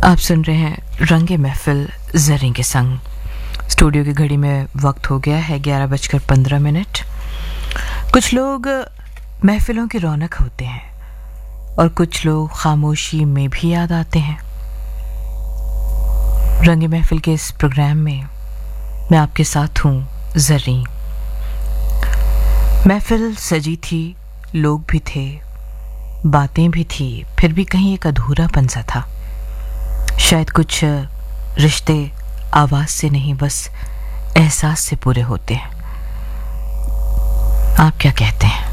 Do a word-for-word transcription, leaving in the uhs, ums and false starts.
आप सुन रहे हैं रंगे महफिल ज़री के संग। स्टूडियो की घड़ी में वक्त हो गया है ग्यारह बजकर पंद्रह मिनट। कुछ लोग महफिलों की रौनक होते हैं और कुछ लोग खामोशी में भी याद आते हैं। रंगे महफिल के इस प्रोग्राम में मैं आपके साथ हूँ ज़री। महफिल सजी थी, लोग भी थे, बातें भी थी, फिर भी कहीं एक अधूरापन सा था। शायद कुछ रिश्ते आवाज से नहीं बस एहसास से पूरे होते हैं। आप क्या कहते हैं?